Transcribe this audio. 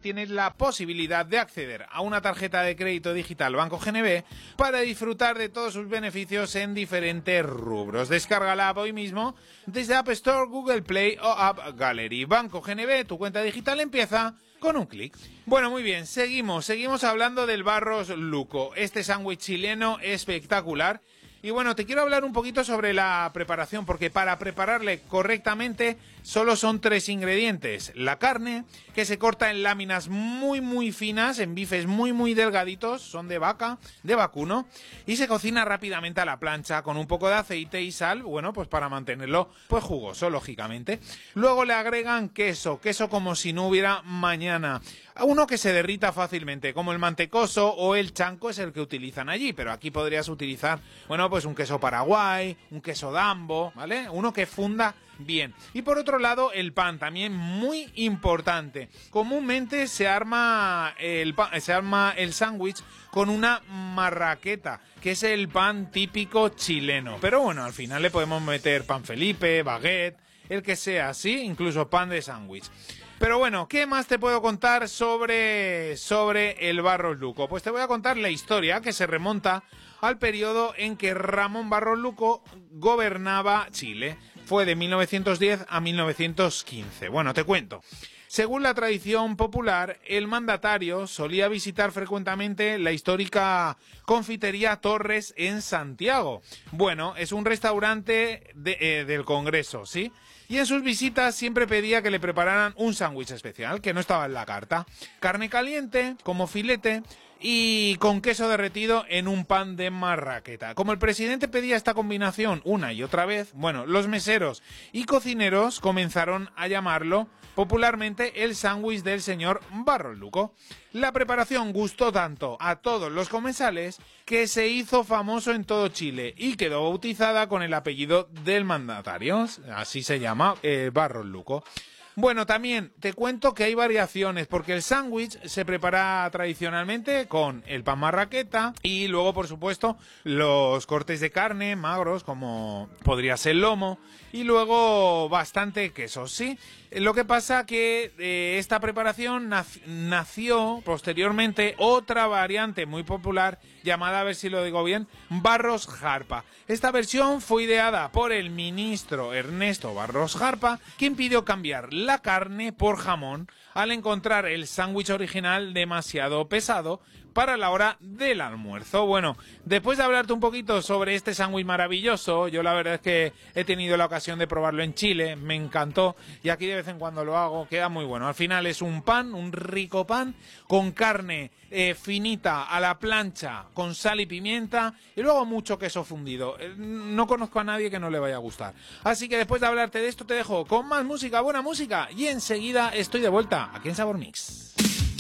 tienes la posibilidad de acceder a una tarjeta de crédito digital Banco GNB para disfrutar de todos sus beneficios en diferentes rubros. Descarga la app hoy mismo desde App Store, Google Play o App Gallery. Banco GNB, tu cuenta digital empieza con un clic. Bueno, muy bien, seguimos hablando del Barros Luco, este sándwich chileno espectacular. Y bueno, te quiero hablar un poquito sobre la preparación, porque para prepararle correctamente solo son 3 ingredientes. La carne, que se corta en láminas muy finas, en bifes muy delgaditos, son de vaca, de vacuno, y se cocina rápidamente a la plancha con un poco de aceite y sal, bueno, pues para mantenerlo pues jugoso, lógicamente. Luego le agregan queso como si no hubiera mañana. Uno que se derrita fácilmente, como el mantecoso o el chanco es el que utilizan allí, pero aquí podrías utilizar, bueno, pues un queso Paraguay, un queso Dambo, ¿vale? Uno que funda bien. Y por otro lado, el pan, también muy importante. Comúnmente se arma el sándwich con una marraqueta, que es el pan típico chileno. Pero bueno, al final le podemos meter pan Felipe, baguette, el que sea, ¿sí? Incluso pan de sándwich. Pero bueno, ¿qué más te puedo contar sobre el Barros Luco? Pues te voy a contar la historia que se remonta al periodo en que Ramón Barros Luco gobernaba Chile. Fue de 1910 a 1915. Bueno, te cuento. Según la tradición popular, el mandatario solía visitar frecuentemente la histórica confitería Torres en Santiago. Bueno, es un restaurante del Congreso, ¿sí? Y en sus visitas siempre pedía que le prepararan un sándwich especial, que no estaba en la carta. Carne caliente, como filete, y con queso derretido en un pan de marraqueta. Como el presidente pedía esta combinación una y otra vez, bueno, los meseros y cocineros comenzaron a llamarlo popularmente el sándwich del señor Barros Luco. La preparación gustó tanto a todos los comensales que se hizo famoso en todo Chile y quedó bautizada con el apellido del mandatario, así se llama, Barros Luco. Bueno, también te cuento que hay variaciones, porque el sándwich se prepara tradicionalmente con el pan marraqueta y luego, por supuesto, los cortes de carne magros, como podría ser el lomo, y luego bastante queso, ¿sí? Lo que pasa que esta preparación nació posteriormente otra variante muy popular llamada, a ver si lo digo bien, Barros Jarpa. Esta versión fue ideada por el ministro Ernesto Barros Jarpa, quien pidió cambiar la carne por jamón al encontrar el sándwich original demasiado pesado para la hora del almuerzo. Bueno, después de hablarte un poquito sobre este sándwich maravilloso, yo la verdad es que he tenido la ocasión de probarlo en Chile, me encantó, y aquí de vez en cuando lo hago, queda muy bueno. Al final es un pan, un rico pan, con carne finita a la plancha, con sal y pimienta, y luego mucho queso fundido. No conozco a nadie que no le vaya a gustar. Así que después de hablarte de esto te dejo con más música, buena música, y enseguida estoy de vuelta aquí en Sabor Mix.